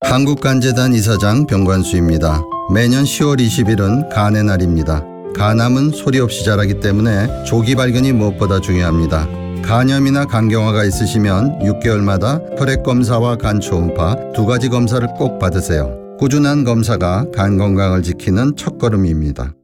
한국간재단 이사장 병관수입니다. 매년 10월 20일은 간의 날입니다. 간암은 소리 없이 자라기 때문에 조기 발견이 무엇보다 중요합니다. 간염이나 간경화가 있으시면 6개월마다 혈액검사와 간 초음파 두 가지 검사를 꼭 받으세요. 꾸준한 검사가 간 건강을 지키는 첫걸음입니다.